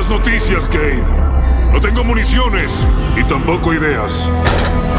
Malas noticias, Cade. No tengo municiones y tampoco ideas.